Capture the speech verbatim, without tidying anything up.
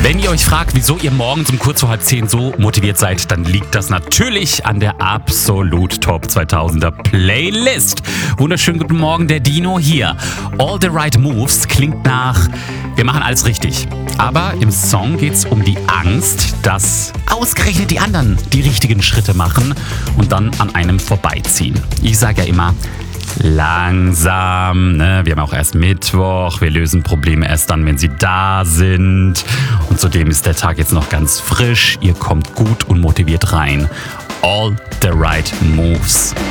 Wenn ihr euch fragt, wieso ihr morgens um kurz vor halb zehn so motiviert seid, dann liegt das natürlich an der absolut Top zweitausender Playlist. Wunderschönen guten Morgen, der Dino hier. All the Right Moves klingt nach, wir machen alles richtig. Aber im Song geht's um die Angst, dass ausgerechnet die anderen die richtigen Schritte machen und dann an einem vorbeiziehen. Ich sage ja immer, langsam, ne? Wir haben auch erst Mittwoch, wir lösen Probleme erst dann, wenn sie da sind. Und zudem ist der Tag jetzt noch ganz frisch, ihr kommt gut und motiviert rein. All the Right Moves.